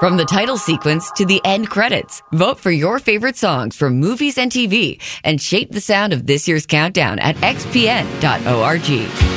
From the title sequence to the end credits, vote for your favorite songs from movies and TV and shape the sound of this year's countdown at xpn.org.